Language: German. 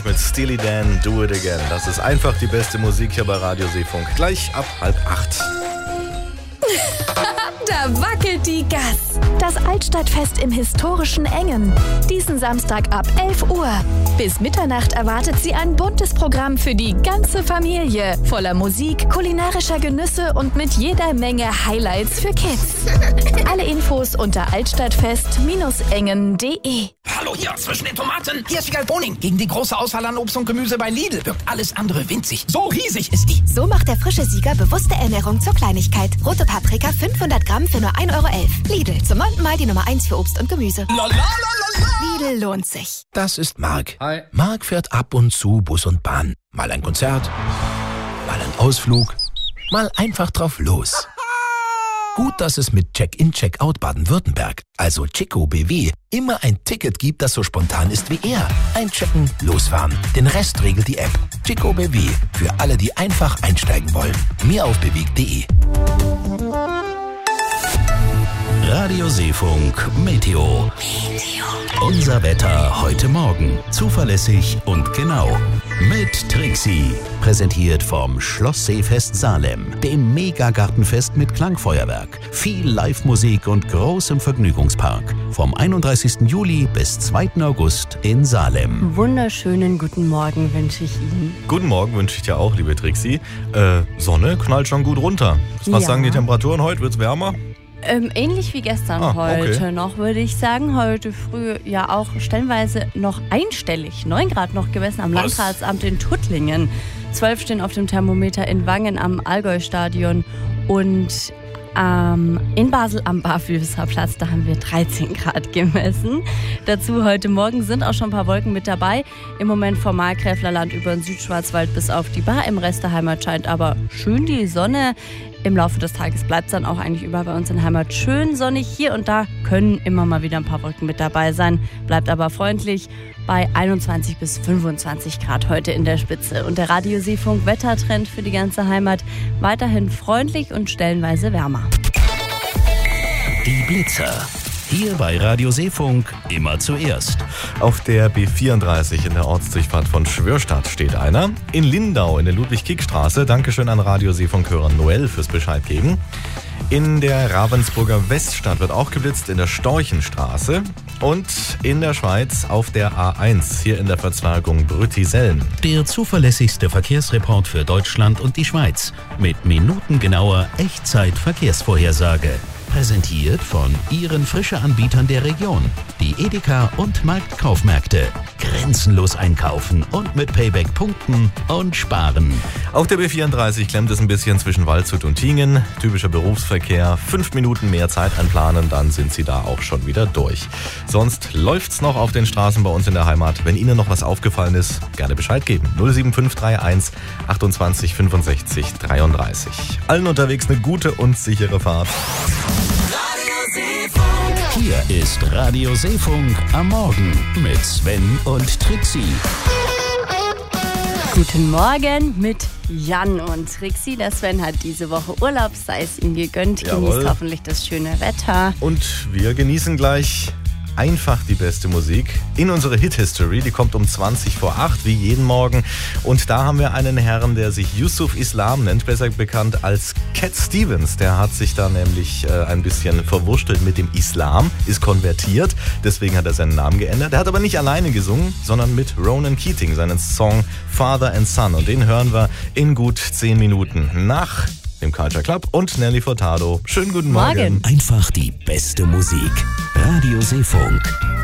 mit Steely Dan, Do It Again. Das ist einfach die beste Musik hier bei Radio Seefunk. Gleich ab 7:30. Da wackelt die Gass. Das Altstadtfest im historischen Engen. Diesen Samstag ab 11 Uhr. Bis Mitternacht erwartet Sie ein buntes Programm für die ganze Familie. Voller Musik, kulinarischer Genüsse und mit jeder Menge Highlights für Kids. Alle Infos unter altstadtfest-engen.de. Hallo hier, zwischen den Tomaten. Hier ist Wiegald Boning. Gegen die große Auswahl an Obst und Gemüse bei Lidl wirkt alles andere winzig. So riesig ist die. So macht der frische Sieger bewusste Ernährung zur Kleinigkeit. Rote Paprika 500 Gramm für nur 1,11 €. Lidl, zum 9. Mal die Nummer 1 für Obst und Gemüse. Lidl lohnt sich. Das ist Marc. Hi. Marc fährt ab und zu Bus und Bahn. Mal ein Konzert, mal ein Ausflug, mal einfach drauf los. Gut, dass es mit Check-in, Check-out Baden-Württemberg, also Chico BW, immer ein Ticket gibt, das so spontan ist wie er. Einchecken, losfahren. Den Rest regelt die App. Chico BW, für alle, die einfach einsteigen wollen. Mehr auf bewegt.de. Radio Seefunk Meteo. Unser Wetter heute Morgen. Zuverlässig und genau. Mit Trixie. Präsentiert vom Schloss Seefest Salem. Dem Megagartenfest mit Klangfeuerwerk. Viel Live-Musik und großem Vergnügungspark. Vom 31. Juli bis 2. August in Salem. Wunderschönen guten Morgen wünsche ich Ihnen. Guten Morgen wünsche ich dir auch, liebe Trixie. Sonne knallt schon gut runter. Was sagen die Temperaturen heute? Wird's wärmer? Ähnlich wie gestern heute noch, würde ich sagen. Heute früh ja auch stellenweise noch einstellig. 9 Grad noch gemessen am Landratsamt in Tuttlingen. 12 stehen auf dem Thermometer in Wangen am Allgäu-Stadion. Und in Basel am Barfüßerplatz, da haben wir 13 Grad gemessen. Dazu heute Morgen sind auch schon ein paar Wolken mit dabei. Im Moment vom Markgräflerland über den Südschwarzwald bis auf die Bar. Im Rest der Heimat scheint aber schön die Sonne. Im Laufe des Tages bleibt es dann auch eigentlich überall bei uns in der Heimat schön sonnig. Hier und da können immer mal wieder ein paar Wolken mit dabei sein. Bleibt aber freundlich bei 21 bis 25 Grad heute in der Spitze. Und der Radio Seefunk Wettertrend für die ganze Heimat weiterhin freundlich und stellenweise wärmer. Die Blitzer. Hier bei Radio Seefunk immer zuerst. Auf der B34 in der Ortsdurchfahrt von Schwörstadt steht einer. In Lindau in der Ludwig-Kick-Straße. Dankeschön an Radio Seefunk-Hörer Noel fürs Bescheid geben. In der Ravensburger Weststadt wird auch geblitzt, in der Storchenstraße. Und in der Schweiz auf der A1, hier in der Verzwergung Brüttiseln. Der zuverlässigste Verkehrsreport für Deutschland und die Schweiz. Mit minutengenauer Echtzeit-Verkehrsvorhersage. Präsentiert von Ihren Frische-Anbietern der Region. Die Edeka und Marktkaufmärkte. Grenzenlos einkaufen und mit Payback punkten und sparen. Auf der B34 klemmt es ein bisschen zwischen Waldshut und Tingen. Typischer Berufsverkehr. 5 Minuten mehr Zeit einplanen, dann sind Sie da auch schon wieder durch. Sonst läuft's noch auf den Straßen bei uns in der Heimat. Wenn Ihnen noch was aufgefallen ist, gerne Bescheid geben. 07531 28 65 33. Allen unterwegs eine gute und sichere Fahrt. Hier ist Radio Seefunk am Morgen mit Sven und Trixie. Guten Morgen mit Jan und Trixie. Der Sven hat diese Woche Urlaub, sei es ihm gegönnt. Jawohl. Genießt hoffentlich das schöne Wetter. Und wir genießen gleich einfach die beste Musik in unsere Hit-History. Die kommt um 20 vor 8, wie jeden Morgen. Und da haben wir einen Herrn, der sich Yusuf Islam nennt, besser bekannt als Cat Stevens. Der hat sich da nämlich ein bisschen verwurschtelt mit dem Islam, ist konvertiert. Deswegen hat er seinen Namen geändert. Er hat aber nicht alleine gesungen, sondern mit Ronan Keating, seinen Song Father and Son. Und den hören wir in gut 10 Minuten nach dem Culture Club und Nelly Furtado. Schönen guten Morgen. Einfach die beste Musik. Radio Seefunk.